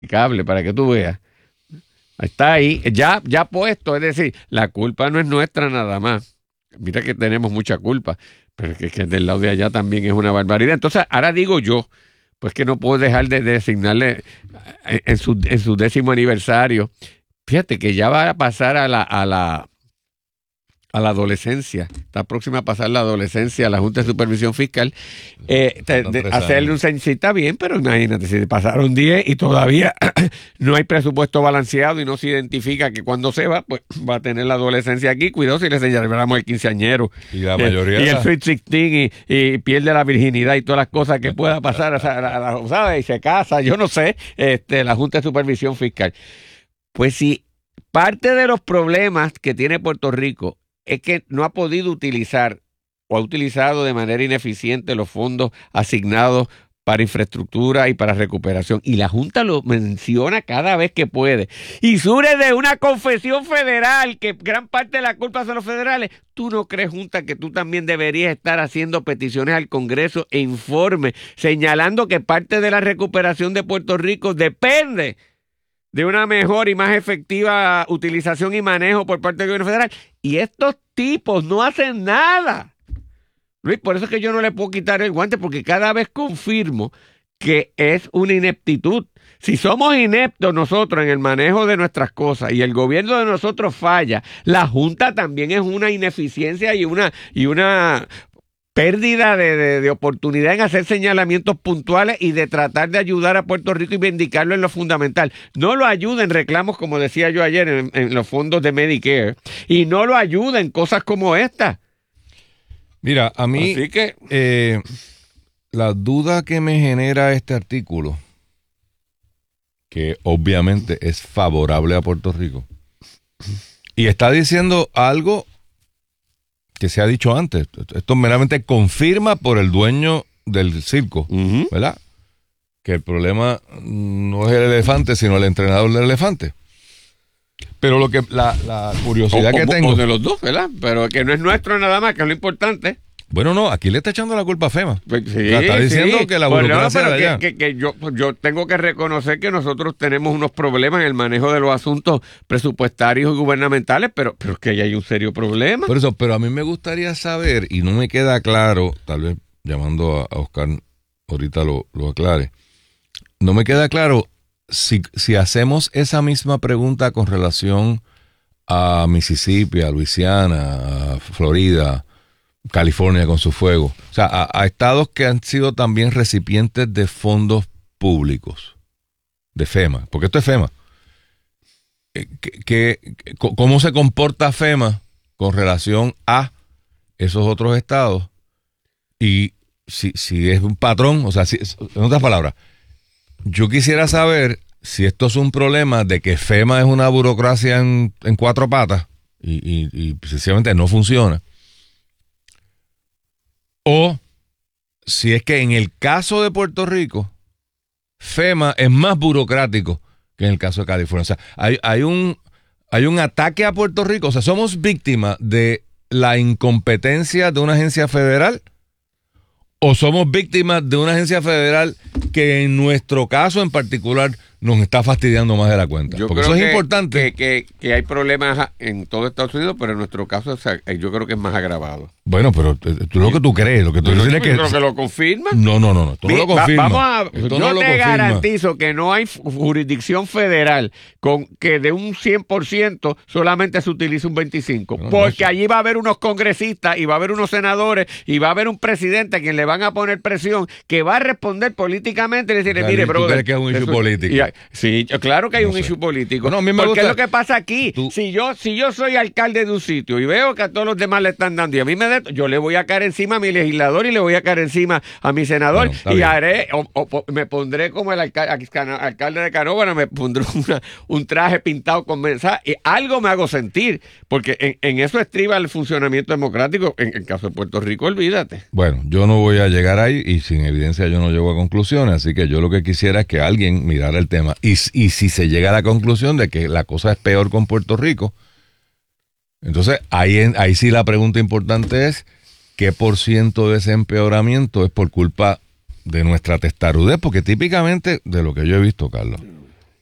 cable para que tú veas. Está ahí, ya puesto, es decir, la culpa no es nuestra nada más. Mira que tenemos mucha culpa, pero es que del lado de allá también es una barbaridad. Entonces, ahora digo yo, pues que no puedo dejar de designarle en su 10º aniversario. Fíjate que ya va a pasar a la adolescencia, está próxima a pasar la adolescencia a la Junta de Supervisión Fiscal, hacerle un censo, está bien, pero imagínate, si pasaron 10 y todavía no hay presupuesto balanceado y no se identifica que cuando se va, pues va a tener la adolescencia aquí, cuidado si le señalamos el quinceañero y la mayoría y el Sweet 16 y pierde la virginidad y todas las cosas que pueda pasar, ¿sabes? Y se casa, yo no sé, la Junta de Supervisión Fiscal. Pues si parte de los problemas que tiene Puerto Rico es que no ha podido utilizar o ha utilizado de manera ineficiente los fondos asignados para infraestructura y para recuperación. Y la Junta lo menciona cada vez que puede. Y surge de una confesión federal que gran parte de la culpa son los federales. ¿Tú no crees, Junta, que tú también deberías estar haciendo peticiones al Congreso e informes señalando que parte de la recuperación de Puerto Rico depende de una mejor y más efectiva utilización y manejo por parte del gobierno federal? Y estos tipos no hacen nada. Luis, por eso es que yo no le puedo quitar el guante, porque cada vez confirmo que es una ineptitud. Si somos ineptos nosotros en el manejo de nuestras cosas y el gobierno de nosotros falla, la Junta también es una ineficiencia y una pérdida de oportunidad en hacer señalamientos puntuales y de tratar de ayudar a Puerto Rico y vindicarlo en lo fundamental. No lo ayuda en reclamos, como decía yo ayer, en los fondos de Medicare, y no lo ayuda en cosas como esta. Mira, a mí así que la duda que me genera este artículo, que obviamente es favorable a Puerto Rico, y está diciendo algo que se ha dicho antes. Esto meramente confirma por el dueño del circo, ¿verdad? Que el problema no es el elefante, sino el entrenador del elefante. Pero lo que la curiosidad que tengo... O de los dos, ¿verdad? Pero que no es nuestro nada más, que es lo importante. Bueno, no, aquí le está echando la culpa a FEMA. Pues sí, está diciendo que la burocracia de allá. Que yo tengo que reconocer que nosotros tenemos unos problemas en el manejo de los asuntos presupuestarios y gubernamentales, pero que ya hay un serio problema. Por eso, pero a mí me gustaría saber, y no me queda claro, tal vez llamando a Oscar ahorita lo aclare, no me queda claro si hacemos esa misma pregunta con relación a Mississippi, a Luisiana, a Florida, California con su fuego, o sea, a estados que han sido también recipientes de fondos públicos de FEMA, porque esto es FEMA. ¿Cómo se comporta FEMA con relación a esos otros estados? Y si es un patrón, o sea, en otras palabras, yo quisiera saber si esto es un problema de que FEMA es una burocracia en 4 patas y sencillamente no funciona. O si es que en el caso de Puerto Rico, FEMA es más burocrático que en el caso de California. O sea, hay un ataque a Puerto Rico. O sea, somos víctimas de la incompetencia de una agencia federal o somos víctimas de una agencia federal que en nuestro caso en particular nos está fastidiando más de la cuenta. Porque eso es importante. Que hay problemas en todo Estados Unidos, pero en nuestro caso yo creo que es más agravado. Bueno, pero tú lo que tú crees, lo que tú dices es que... ¿Lo que lo confirma? No, tú no lo confirmas. Yo te garantizo que no hay jurisdicción federal con que de un 100% solamente se utilice un 25%. Porque allí va a haber unos congresistas y va a haber unos senadores y va a haber un presidente a quien le van a poner presión que va a responder políticamente y decirle, mire, brother... ¿Tú crees que es un issue político? Sí, claro que hay un issue político. Bueno, a mí me porque gusta... es lo que pasa aquí. Si yo soy alcalde de un sitio y veo que a todos los demás le están dando y a mí yo le voy a caer encima a mi legislador y le voy a caer encima a mi senador y haré, me pondré como el alcalde de Canóvana, me pondré un traje pintado con mensaje y algo me hago sentir, porque en eso estriba el funcionamiento democrático. En el caso de Puerto Rico, olvídate. Bueno, yo no voy a llegar ahí y sin evidencia yo no llego a conclusiones, así que yo lo que quisiera es que alguien mirara el tema y si se llega a la conclusión de que la cosa es peor con Puerto Rico, entonces ahí sí la pregunta importante es ¿qué % de ese empeoramiento es por culpa de nuestra testarudez? Porque típicamente de lo que yo he visto, Carlos,